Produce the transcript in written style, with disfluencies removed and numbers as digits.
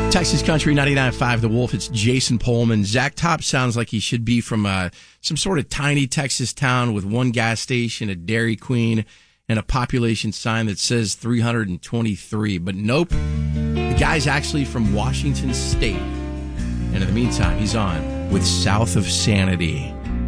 Texas Country 99.5 The Wolf. It's Jason Pullman. Zach Top sounds like he should be from some sort of tiny Texas town with one gas station, a Dairy Queen, and a population sign that says 323. But nope, the guy's actually from Washington State. And in the meantime, he's on with South of Sanity.